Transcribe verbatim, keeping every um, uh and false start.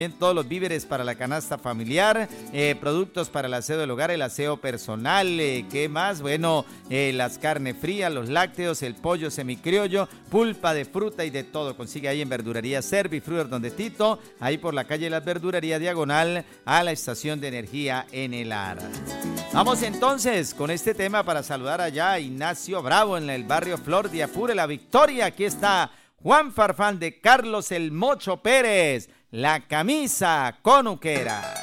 todos los víveres para la canasta familiar, eh, productos para el aseo del hogar, el aseo personal, eh, ¿qué más? Bueno, eh, las carnes frías, los lácteos, el pollo semicriollo, pulpa de fruta y de todo. Consigue ahí en Verdurería Servifruiter donde Tito, ahí por la calle Las Verdurerías, diagonal a la estación de energía en el Ara. Vamos entonces con este tema para saludar allá a Ignacio Bravo en el barrio Flor de Apure, La Victoria. Aquí está Juan Farfán de Carlos el Mocho Pérez, La Camisa Conuquera.